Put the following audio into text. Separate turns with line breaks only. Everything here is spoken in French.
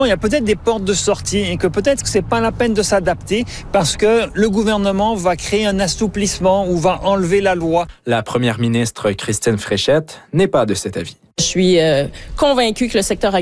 Il y a peut-être des portes de sortie et que peut-être que c'est pas la peine de s'adapter parce que le gouvernement va créer un assouplissement ou va enlever la loi.
La première ministre Christine Fréchette n'est pas de cet avis.
Je suis convaincue que le secteur